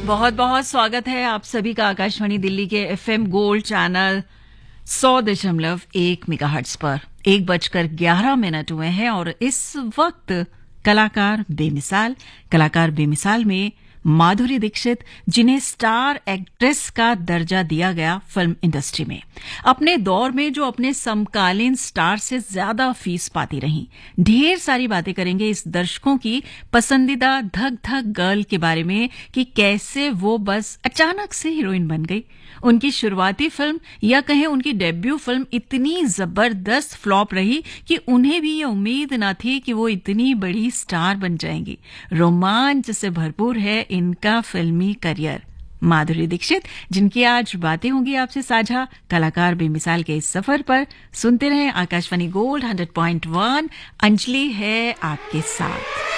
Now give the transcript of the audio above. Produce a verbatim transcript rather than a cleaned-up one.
बहुत बहुत स्वागत है आप सभी का आकाशवाणी दिल्ली के एफएम गोल्ड चैनल सौ दशमलव एक मेगाहर्ट्ज पर। एक बजकर ग्यारह मिनट हुए हैं और इस वक्त कलाकार बेमिसाल कलाकार बेमिसाल में माधुरी दीक्षित, जिन्हें स्टार एक्ट्रेस का दर्जा दिया गया फिल्म इंडस्ट्री में, अपने दौर में जो अपने समकालीन स्टार से ज्यादा फीस पाती रहीं। ढेर सारी बातें करेंगे इस दर्शकों की पसंदीदा धक धक गर्ल के बारे में कि कैसे वो बस अचानक से हीरोइन बन गई। उनकी शुरुआती फिल्म या कहें उनकी डेब्यू फिल्म इतनी जबरदस्त फ्लॉप रही कि उन्हें भी ये उम्मीद न थी कि वो इतनी बड़ी स्टार बन जाएंगी। रोमांच से भरपूर है इनका फिल्मी करियर। माधुरी दीक्षित, जिनकी आज बातें होंगी आपसे साझा कलाकार बेमिसाल के इस सफर पर, सुनते रहें Akashvani gold hundred point one. Anjali है आपके साथ।